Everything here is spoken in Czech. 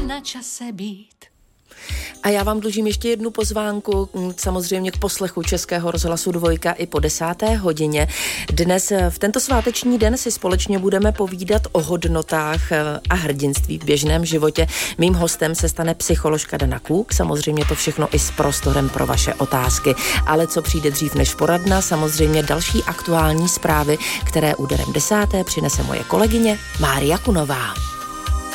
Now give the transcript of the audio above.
na čase být. A já vám dlužím ještě jednu pozvánku, samozřejmě k poslechu Českého rozhlasu Dvojka i po 10. hodině. Dnes v tento sváteční den si společně budeme povídat o hodnotách a hrdinství v běžném životě. Mým hostem se stane psycholožka Dana Kůk, samozřejmě to všechno i s prostorem pro vaše otázky. Ale co přijde dřív než poradna, samozřejmě další aktuální zprávy, které úderem 10. přinese moje kolegyně Mária Kunová.